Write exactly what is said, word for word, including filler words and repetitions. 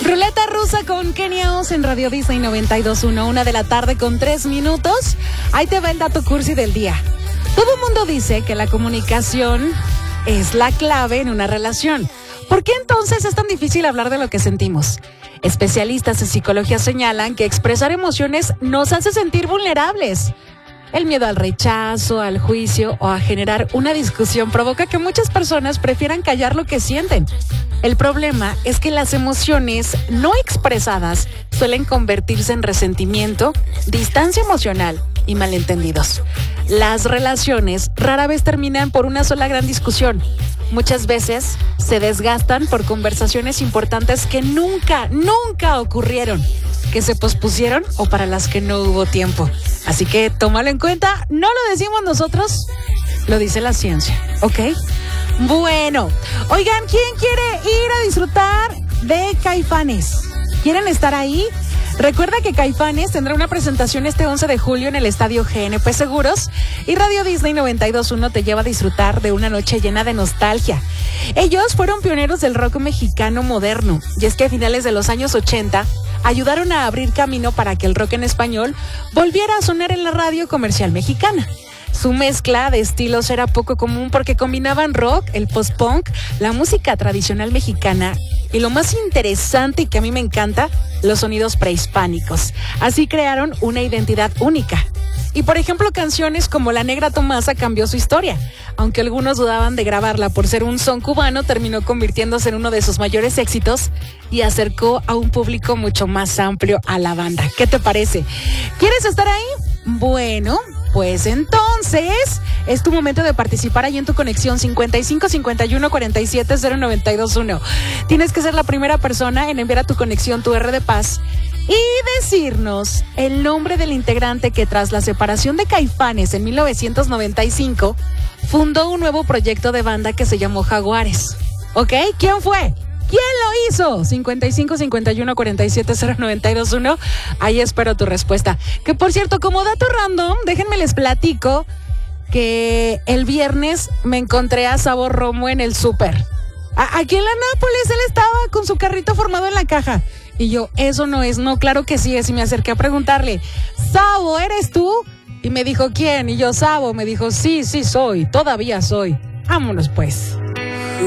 Ruleta rusa con Kenia Oz en Radio Disney noventa y dos punto uno, una de la tarde con tres minutos. Ahí te va el dato cursi del día. Todo el mundo dice que la comunicación es la clave en una relación. ¿Por qué entonces es tan difícil hablar de lo que sentimos? Especialistas en psicología señalan que expresar emociones nos hace sentir vulnerables. El miedo al rechazo, al juicio o a generar una discusión provoca que muchas personas prefieran callar lo que sienten. El problema es que las emociones no expresadas suelen convertirse en resentimiento, distancia emocional y malentendidos. Las relaciones rara vez terminan por una sola gran discusión. Muchas veces se desgastan por conversaciones importantes que nunca, nunca ocurrieron, que se pospusieron o para las que no hubo tiempo. Así que tómalo en cuenta, no lo decimos nosotros, lo dice la ciencia, ¿ok? Bueno, oigan, ¿quién quiere ir a disfrutar de Caifanes? ¿Quieren estar ahí? Recuerda que Caifanes tendrá una presentación este once de julio en el estadio G N P Seguros y Radio Disney noventa y dos punto uno te lleva a disfrutar de una noche llena de nostalgia. Ellos fueron pioneros del rock mexicano moderno y es que a finales de los años ochenta ayudaron a abrir camino para que el rock en español volviera a sonar en la radio comercial mexicana. Su mezcla de estilos era poco común porque combinaban rock, el post-punk, la música tradicional mexicana y lo más interesante y que a mí me encanta, los sonidos prehispánicos. Así crearon una identidad única. Y por ejemplo, canciones como La Negra Tomasa cambió su historia. Aunque algunos dudaban de grabarla por ser un son cubano, terminó convirtiéndose en uno de sus mayores éxitos y acercó a un público mucho más amplio a la banda. ¿Qué te parece? ¿Quieres estar ahí? Bueno, pues entonces es tu momento de participar ahí en tu conexión cincuenta y cinco cincuenta y uno cuarenta y siete cero noventa y dos uno. Tienes que ser la primera persona en enviar a tu conexión tu R de paz y decirnos el nombre del integrante que tras la separación de Caifanes en mil novecientos noventa y cinco fundó un nuevo proyecto de banda que se llamó Jaguares. ¿Ok? ¿Quién fue? ¿Quién lo hizo? cincuenta y cinco cincuenta y uno cuarenta y siete cero noventa y dos uno. Ahí espero tu respuesta. Que por cierto, como dato random, déjenme les platico que el viernes me encontré a Sabo Romo en el súper. Aquí en la Nápoles, él estaba con su carrito formado en la caja. Y yo, eso no es, no, claro que sí es. Y me acerqué a preguntarle, Sabo, ¿eres tú? Y me dijo, ¿quién? Y yo, Sabo, me dijo, sí, sí soy, todavía soy. Vámonos pues.